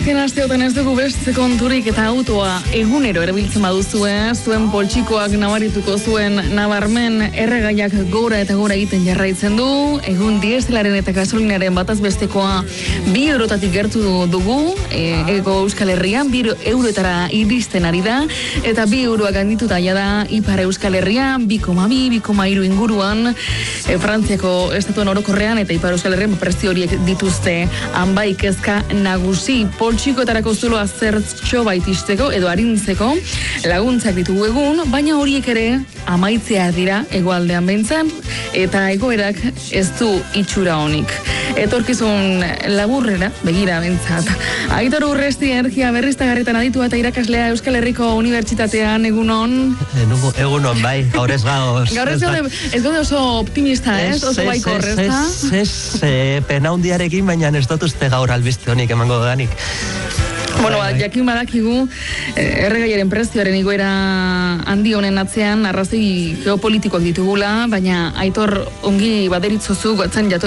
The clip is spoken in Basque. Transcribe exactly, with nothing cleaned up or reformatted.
Azken asteotan ez dugu beste konturik eta autoa egunero erabiltzen baduzue, zuen poltsikoak nabarituko zuen nabarmen erregaiak gora eta gora egiten jarraitzen du, egun dieselaren eta gasolinaren bataz bestekoa bi eurotatik gertu dugu, e, ego Euskal Herrian, bi euroetara iristen ari da, eta bi euroak handituta da Ipar Euskal Herrian, bi koma bi, bi koma hiru inguruan, e, Frantziako estatuen orokorrean eta Ipar Euskal Herrian prezio horiek dituzte hanbai kezka nagusi. Poltsikoetarako zuloa zertxo baitisteko edo arintzeko laguntzak ditugu egun, baina horiek ere amaitzea dira hegoaldean behintzat, eta egoerak ez du itxura honik. Etorkizun laburrera, begira behintzat. Aitor Urresti energia berriztagarrietan aditua eta irakaslea Euskal Herriko Unibertsitatean, egunon. Egunon, bai, gaur ez gauz. Gaur ez gaude, ez gaude oso optimista, ez? Oso baiko horrezta. Ez, ez, pena hundiarekin, baina ez dut uste gaur albiste honik emango danik. Bueno, jakin badakigu, erregaiaren prezioaren igoera handi honen atzean arrazoi geopolitikoak ditugula, baina Aitor ongi baderitzozu batzen